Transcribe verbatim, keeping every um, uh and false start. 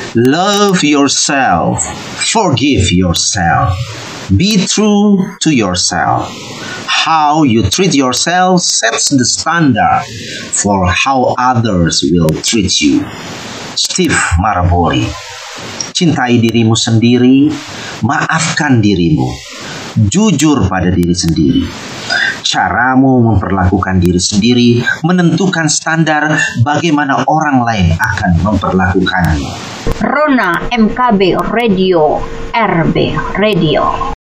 Love yourself. Forgive yourself. Be true to yourself. How you treat yourself sets the standard for how others will treat you. Steve Maraboli. Cintai dirimu sendiri, maafkan dirimu, jujur pada diri sendiri. Caramu memperlakukan diri sendiri menentukan standar bagaimana orang lain akan memperlakukanmu. Rona M K B Radio, R B Radio.